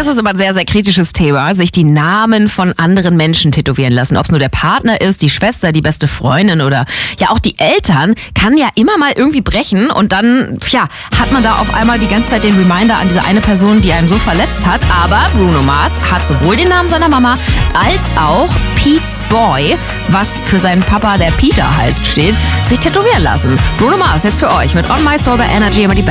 ist immer ein sehr, sehr kritisches Thema, sich die Namen von anderen Menschen tätowieren lassen. Ob es nur der Partner ist, die Schwester, die beste Freundin oder ja auch die Eltern, kann ja immer mal irgendwie brechen und dann, hat man da auf einmal die ganze Zeit den Reminder an diese eine Person, die einen so verletzt hat. Aber Bruno Mars hat sowohl den Namen seiner Mama als auch Pete's Boy, was für seinen Papa, der Peter heißt, steht, sich tätowieren lassen. Bruno Mars jetzt für euch mit On My Sober Energy immer die